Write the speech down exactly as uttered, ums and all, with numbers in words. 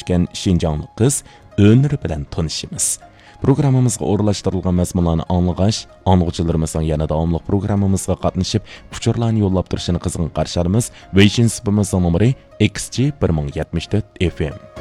o'tgan Şinjanlık qiz Önür bilan tanışımız. Programmamızga o'rlashtirilgan mazmunlarni anglag'ach, anglag'uchilarimizning yana davomli programmamizga qatnashib, uchurlarni yo'llab turishini qizg'in qarshi olamiz. Weixin sipimizning nomeri X G bir ming yetmish to'rt F M.